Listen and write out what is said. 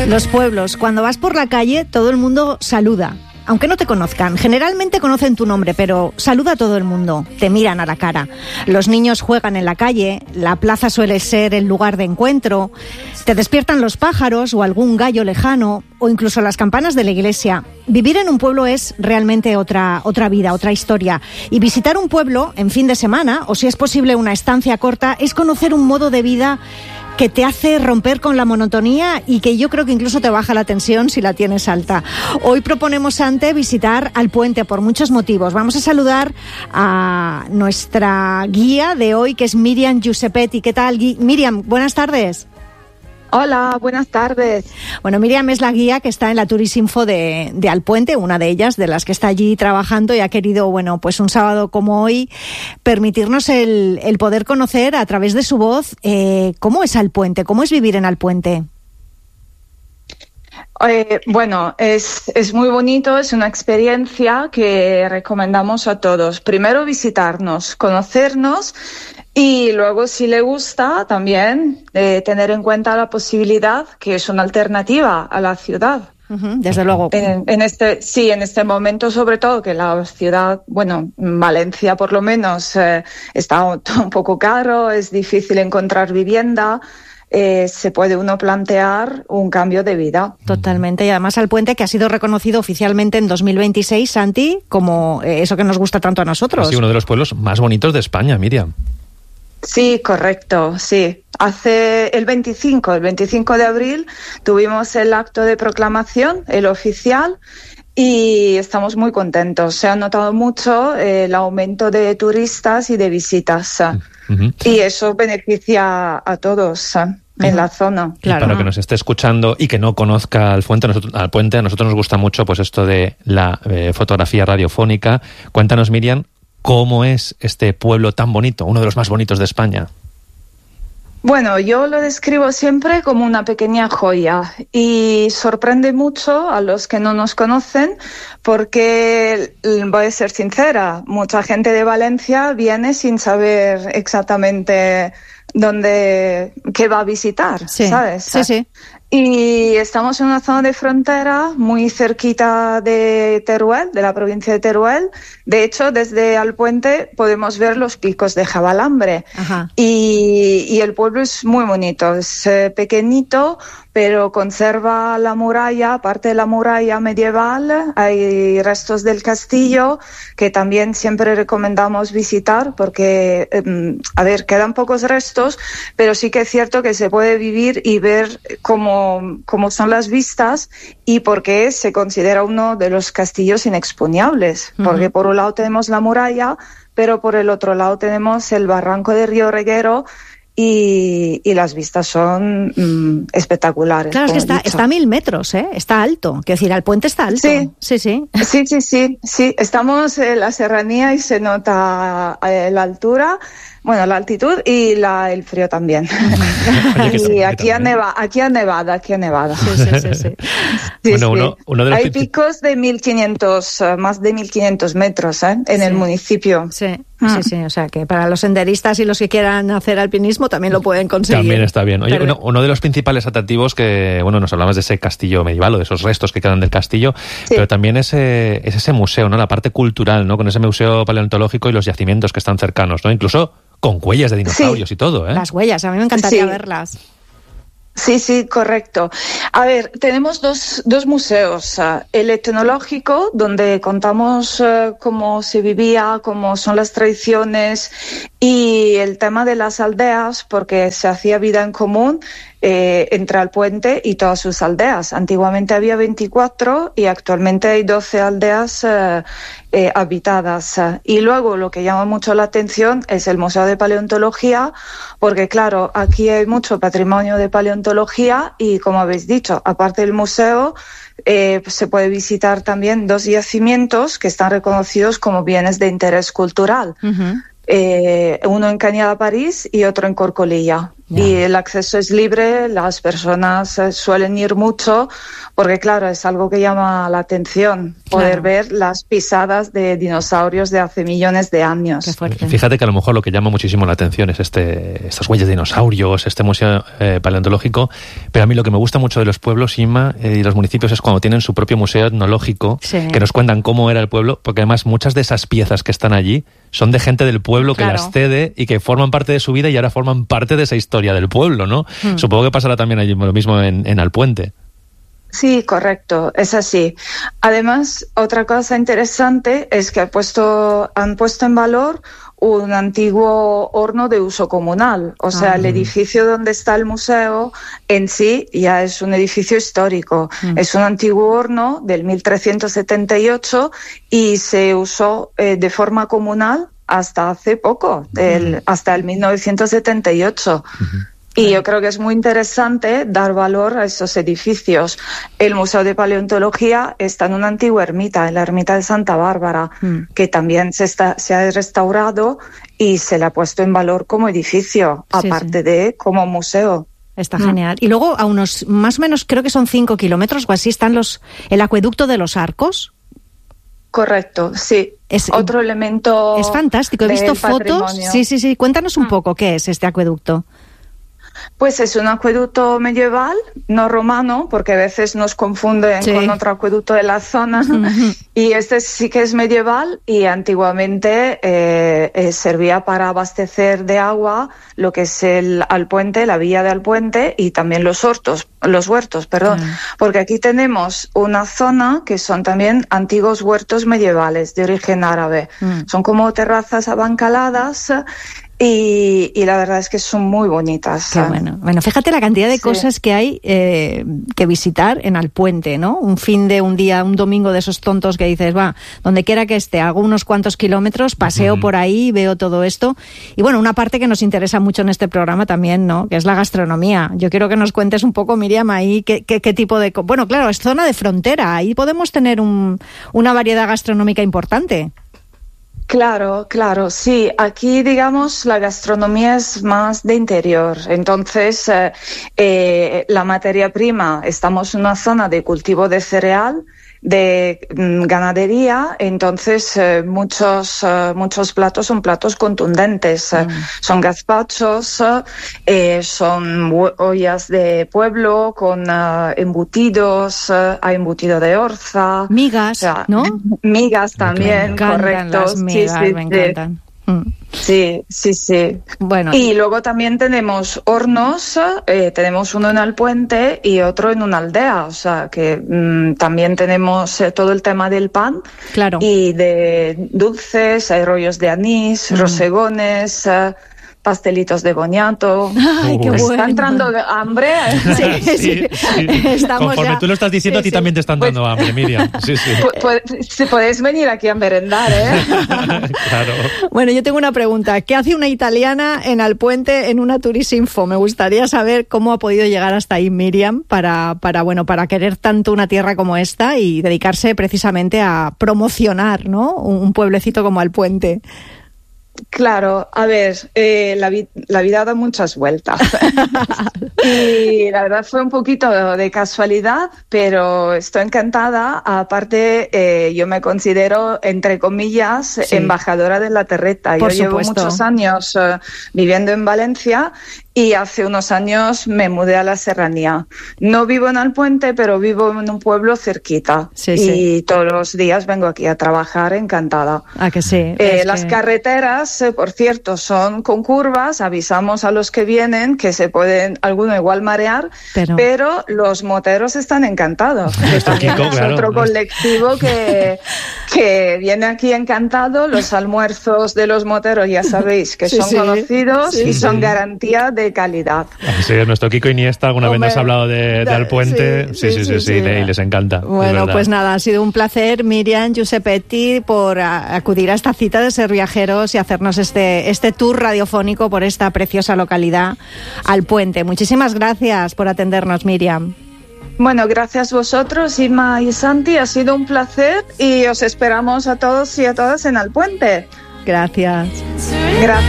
Los pueblos, cuando vas por la calle, todo el mundo saluda. Aunque no te conozcan, generalmente conocen tu nombre, pero saluda a todo el mundo, te miran a la cara. Los niños juegan en la calle, la plaza suele ser el lugar de encuentro, te despiertan los pájaros o algún gallo lejano, o incluso las campanas de la iglesia. Vivir en un pueblo es realmente otra vida, otra historia. Y visitar un pueblo en fin de semana, o si es posible una estancia corta, es conocer un modo de vida que te hace romper con la monotonía y que yo creo que incluso te baja la tensión si la tienes alta. Hoy proponemos, Ante, visitar Alpuente por muchos motivos. Vamos a saludar a nuestra guía de hoy, que es Miriam Giuseppetti. ¿Qué tal, Miriam? Buenas tardes. Hola, buenas tardes. Bueno, Miriam es la guía que está en la Turisminfo de Alpuente, una de ellas, de las que está allí trabajando, y ha querido, bueno, pues un sábado como hoy, permitirnos el poder conocer a través de su voz cómo es Alpuente, cómo es vivir en Alpuente. Bueno, es muy bonito, es una experiencia que recomendamos a todos. Primero visitarnos, conocernos, y luego, si le gusta, también tener en cuenta la posibilidad que es una alternativa a la ciudad. Desde luego. En este momento, sobre todo, que la ciudad, bueno, Valencia por lo menos, está un poco caro, es difícil encontrar vivienda. Se puede uno plantear un cambio de vida. Totalmente, y además Alpuente, que ha sido reconocido oficialmente en 2026, Santi, como eso que nos gusta tanto a nosotros. Sí, uno de los pueblos más bonitos de España, Miriam. Sí, correcto, sí. Hace el 25 de abril tuvimos el acto de proclamación, el oficial, y estamos muy contentos. Se ha notado mucho el aumento de turistas y de visitas. Y eso beneficia a todos en la zona. Claro. Y para que nos esté escuchando y que no conozca Alpuente, a nosotros nos gusta mucho pues esto de la fotografía radiofónica. Cuéntanos, Miriam, ¿cómo es este pueblo tan bonito, uno de los más bonitos de España? Bueno, yo lo describo siempre como una pequeña joya y sorprende mucho a los que no nos conocen porque, voy a ser sincera, mucha gente de Valencia viene sin saber exactamente qué va a visitar, sí, ¿sabes? Sí. Y estamos en una zona de frontera muy cerquita de Teruel, de la provincia de Teruel. De hecho, desde Alpuente podemos ver los picos de Jabalambre. Y el pueblo es muy bonito, es pequeñito, pero conserva la muralla, parte de la muralla medieval. Hay restos del castillo que también siempre recomendamos visitar porque, quedan pocos restos, pero sí que es cierto que se puede vivir y ver cómo son las vistas y por qué se considera uno de los castillos inexpugnable. Porque por un lado tenemos la muralla, pero por el otro lado tenemos el barranco de Río Reguero y las vistas son espectaculares. Claro, es que está a 1000 metros, está alto. Quiero decir, Alpuente está alto. Sí. Estamos en la serranía y se nota la altura. Bueno, la altitud y el frío también. Y aquí ha nevado. Sí. Bueno, uno de los hay picos de 1500, más de 1500 metros en el municipio. Sí, o sea que para los senderistas y los que quieran hacer alpinismo también lo pueden conseguir. También está bien. Oye, uno de los principales atractivos que, bueno, nos hablabas de ese castillo medieval o de esos restos que quedan del castillo, pero también es ese museo, ¿no? La parte cultural, ¿no? Con ese museo paleontológico y los yacimientos que están cercanos, ¿no? Incluso con huellas de dinosaurios y todo, ¿eh? Las huellas, a mí me encantaría verlas. Sí, correcto. A ver, tenemos dos museos. El etnológico, donde contamos cómo se vivía, cómo son las tradiciones y el tema de las aldeas, porque se hacía vida en común entre Alpuente y todas sus aldeas. Antiguamente había 24 y actualmente hay 12 aldeas habitadas. Y luego lo que llama mucho la atención es el Museo de Paleontología, porque claro, aquí hay mucho patrimonio de paleontología y, como habéis dicho, aparte del museo, se puede visitar también 2 yacimientos que están reconocidos como bienes de interés cultural. Uno en Cañada, París, y otro en Corcolilla. Y el acceso es libre, las personas suelen ir mucho porque, claro, es algo que llama la atención, poder ver las pisadas de dinosaurios de hace millones de años. Qué fuerte. Fíjate que a lo mejor lo que llama muchísimo la atención es estas huellas de dinosaurios, este museo paleontológico, pero a mí lo que me gusta mucho de los pueblos, Inma, y los municipios es cuando tienen su propio museo etnológico, que nos cuentan cómo era el pueblo, porque además muchas de esas piezas que están allí son de gente del pueblo que las cede y que forman parte de su vida y ahora forman parte de esa historia del pueblo, ¿no? Supongo que pasará también allí lo mismo en Alpuente. Sí, correcto, es así. Además, otra cosa interesante es que han puesto en valor un antiguo horno de uso comunal. O sea, el edificio donde está el museo en sí ya es un edificio histórico. Es un antiguo horno del 1378 y se usó de forma comunal hasta hace poco, hasta el 1978. Y yo creo que es muy interesante dar valor a esos edificios. El Museo de Paleontología está en una antigua ermita, en la ermita de Santa Bárbara, que también se ha restaurado y se le ha puesto en valor como edificio, aparte de como museo. Está genial. Y luego a unos, más o menos, creo que son 5 kilómetros o así, están el acueducto de los Arcos. Correcto, sí. Es otro elemento. Es fantástico. He visto fotos. Sí. Cuéntanos un poco qué es este acueducto. Pues es un acueducto medieval, no romano, porque a veces nos confunden con otro acueducto de la zona. Y este sí que es medieval y antiguamente servía para abastecer de agua lo que es el Alpuente, la villa de Alpuente y también los huertos, porque aquí tenemos una zona que son también antiguos huertos medievales de origen árabe. Son como terrazas abancaladas. Y la verdad es que son muy bonitas. Qué bueno. Bueno, fíjate la cantidad de cosas que hay que visitar en Alpuente, ¿no? Un día, un domingo de esos tontos que dices, donde quiera que esté, hago unos cuantos kilómetros, paseo por ahí, veo todo esto. Y bueno, una parte que nos interesa mucho en este programa también, ¿no? Que es la gastronomía. Yo quiero que nos cuentes un poco, Miriam, ahí qué tipo de... Bueno, claro, es zona de frontera. Ahí podemos tener una variedad gastronómica importante. Claro, sí. Aquí, digamos, la gastronomía es más de interior. Entonces, la materia prima, estamos en una zona de cultivo de cereal, de ganadería, entonces muchos platos son platos contundentes. Son gazpachos, son ollas de pueblo con embutidos, hay embutido de orza. Migas, ¿no? Migas también, correcto. Las migas, me encantan. Sí. Bueno. Y luego también tenemos hornos, tenemos uno en Alpuente y otro en una aldea, o sea que también tenemos todo el tema del pan y de dulces, hay rollos de anís, rosegones, pastelitos de boniato. ¡Ay, qué bueno! ¿Está entrando hambre? Sí. Estamos Conforme tú lo estás diciendo, a ti también te están dando hambre, Miriam. Si podéis venir aquí a merendar, ¿eh? Claro. Bueno, yo tengo una pregunta. ¿Qué hace una italiana en Alpuente en una Turisinfo? Me gustaría saber cómo ha podido llegar hasta ahí Miriam para querer tanto una tierra como esta y dedicarse precisamente a promocionar, ¿no? Un pueblecito como Alpuente. Claro, a ver, la vida da muchas vueltas y la verdad fue un poquito de casualidad, pero estoy encantada. Aparte, yo me considero, entre comillas, embajadora de la terreta. Yo llevo muchos años viviendo en Valencia y hace unos años me mudé a la serranía. No vivo en Alpuente, pero vivo en un pueblo cerquita. Y todos los días vengo aquí a trabajar encantada. ¿A que sí? Las carreteras, por cierto, son con curvas. Avisamos a los que vienen que se pueden, alguno igual marear, pero los moteros están encantados. También es otro colectivo que viene aquí encantado. Los almuerzos de los moteros ya sabéis que son conocidos y son garantía de calidad. Sí, nuestro Kiko Iniesta alguna vez nos ha hablado de Alpuente. Sí, y les encanta. Bueno, pues nada, ha sido un placer, Miriam Giuseppetti, por acudir a esta cita de Ser Viajeros y hacernos este tour radiofónico por esta preciosa localidad, Alpuente. Muchísimas gracias por atendernos, Miriam. Bueno, gracias vosotros, Inma y Santi, ha sido un placer y os esperamos a todos y a todas en Alpuente. Gracias. Gracias.